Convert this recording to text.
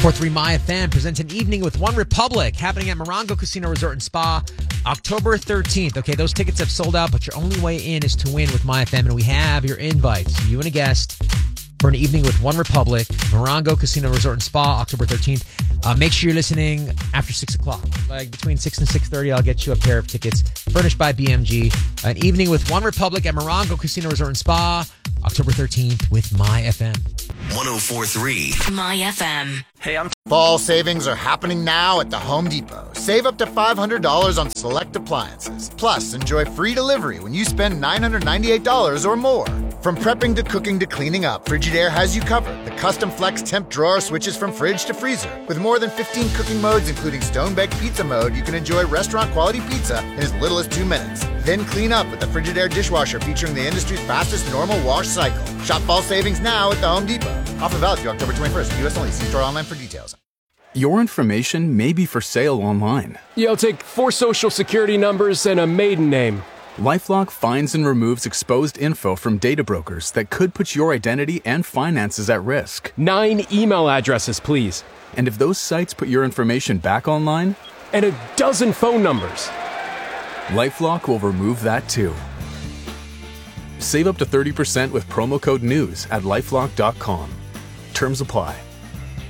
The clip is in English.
104.3 My FM presents an evening with One Republic happening at Morongo Casino Resort and Spa, October 13th. Okay, those tickets have sold out, but your only way in is to win with My FM, and we have your invites. You and a guest for an evening with One Republic, Morongo Casino Resort and Spa, October 13th. Make sure you're listening after 6 o'clock. Like between 6 and 6:30, I'll get you a pair of tickets furnished by BMG. An evening with One Republic at Morongo Casino Resort and Spa, October 13th with My FM. 104.3 My FM. Hey, Fall savings are happening now at the Home Depot. Save up to $500 on select appliances. Plus, enjoy free delivery when you spend $998 or more. From prepping to cooking to cleaning up, Frigidaire has you covered. The custom flex temp drawer switches from fridge to freezer. With more than 15 cooking modes, including stone-baked pizza mode, you can enjoy restaurant-quality pizza in as little as 2 minutes. Then clean up with the Frigidaire dishwasher featuring the industry's fastest normal wash cycle. Shop fall savings now at the Home Depot. Offer valid through October 21st. U.S. only. See store online for details. Your information may be for sale online. Yeah, I'll take 4 social security numbers and a maiden name. LifeLock finds and removes exposed info from data brokers that could put your identity and finances at risk. 9 email addresses, please. And if those sites put your information back online, And a dozen phone numbers. LifeLock will remove that too. Save up to 30% with promo code NEWS at LifeLock.com. Terms apply.